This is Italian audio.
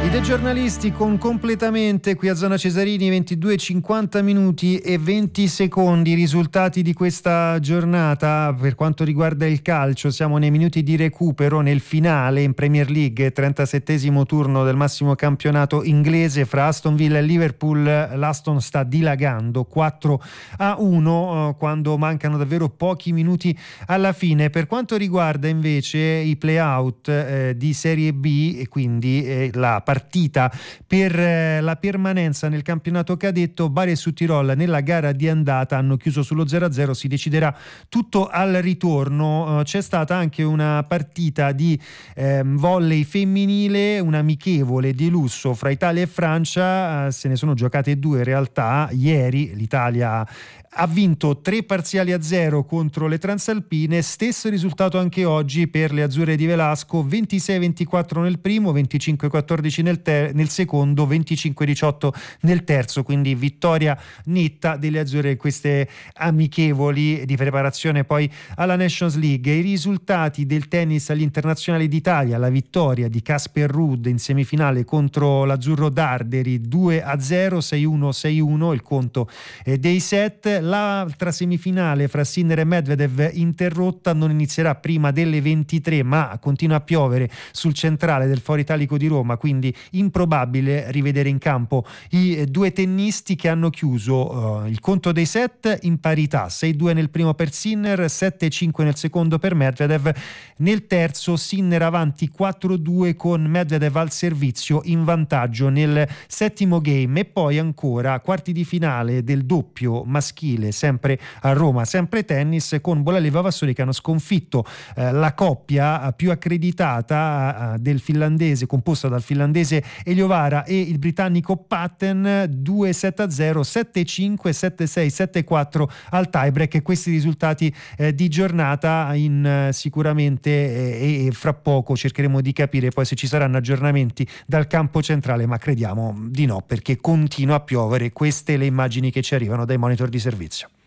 dei giornalisti con Completamente qui a Zona Cesarini, 22:50 minuti e 20 secondi. Risultati di questa giornata per quanto riguarda il calcio: siamo nei minuti di recupero nel finale in Premier League, 37esimo turno del massimo campionato inglese fra Aston Villa e Liverpool. L'Aston sta dilagando 4-1 quando mancano davvero pochi minuti alla fine. Per quanto riguarda invece i play-out di Serie B e quindi la partita per la permanenza nel campionato cadetto, Bari e Südtirol nella gara di andata hanno chiuso sullo 0-0, si deciderà tutto al ritorno. C'è stata anche una partita di volley femminile, un amichevole di lusso fra Italia e Francia, se ne sono giocate due in realtà. Ieri l'Italia ha vinto 3-0 contro le transalpine, stesso risultato anche oggi per le azzurre di Velasco, 26-24 nel primo, 25-14 nel secondo, 25-18 nel terzo, quindi vittoria netta delle azzurre in queste amichevoli di preparazione poi alla Nations League. I risultati del tennis agli internazionali d'Italia: la vittoria di Casper Ruud in semifinale contro l'azzurro Darderi 2-0, 6-1, 6-1 il conto dei set. L'altra semifinale fra Sinner e Medvedev interrotta, non inizierà prima delle 23, ma continua a piovere sul centrale del Foro Italico di Roma, quindi improbabile rivedere in campo i due tennisti che hanno chiuso il conto dei set in parità: 6-2 nel primo per Sinner, 7-5 nel secondo per Medvedev. Nel terzo Sinner avanti 4-2 con Medvedev al servizio in vantaggio nel settimo game. E poi ancora quarti di finale del doppio maschile, sempre a Roma, sempre tennis, con Bolelli e Vavassori che hanno sconfitto la coppia più accreditata del finlandese, composta dal finlandese Eliovara e il britannico Patten, 2-7-0, 7-5, 7-6, 7-4 al tiebreak. Questi risultati di giornata sicuramente e fra poco cercheremo di capire poi se ci saranno aggiornamenti dal campo centrale, ma crediamo di no, perché continua a piovere. Queste le immagini che ci arrivano dai monitor di servizio.